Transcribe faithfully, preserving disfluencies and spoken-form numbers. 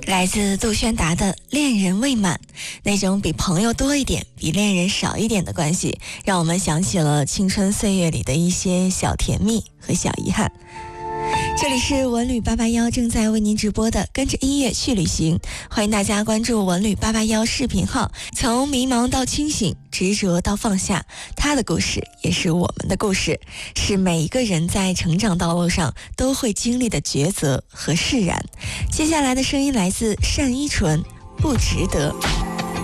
来自杜宣达的《恋人未满》，那种比朋友多一点，比恋人少一点的关系，让我们想起了青春岁月里的一些小甜蜜和小遗憾。这里是文旅八八幺正在为您直播的跟着音乐去旅行，欢迎大家关注文旅八八幺视频号。从迷茫到清醒，执着到放下，他的故事也是我们的故事，是每一个人在成长道路上都会经历的抉择和释然。接下来的声音来自单依纯，不值得。